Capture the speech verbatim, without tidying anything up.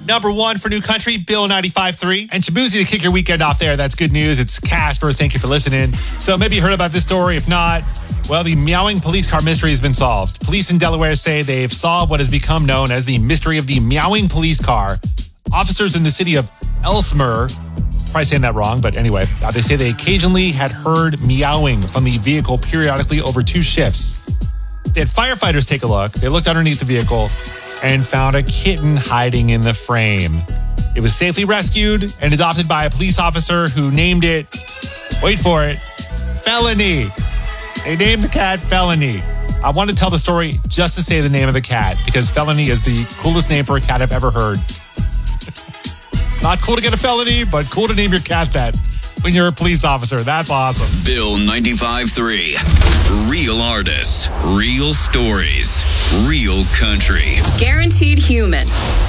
number one for New Country, Bill ninety-five point three. And Shabuzi to kick your weekend off there. That's good news. It's Casper. Thank you for listening. So maybe you heard about this story. If not, well, the meowing police car mystery has been solved. Police in Delaware say they've solved what has become known as the mystery of the meowing police car. Officers in the city of Elsmer, probably saying that wrong, but anyway, uh, they say they occasionally had heard meowing from the vehicle periodically over two shifts. They had firefighters take a look. They looked underneath the vehicle and found a kitten hiding in the frame. It was safely rescued and adopted by a police officer who named it, wait for it, Felony. They named the cat Felony. I want to tell the story just to say the name of the cat because Felony is the coolest name for a cat I've ever heard. Not cool to get a felony, but cool to name your cat that when you're a police officer. That's awesome. Bill ninety-five point three. Real artists, real stories, real country. Guaranteed human.